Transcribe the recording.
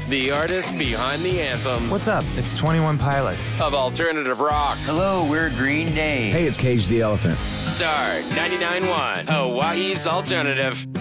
the artists behind the anthems. What's up? It's 21 Pilots. Of alternative rock. Hello, we're Green Day. Hey, it's Cage the Elephant. Star 99.1, Hawaii's alternative.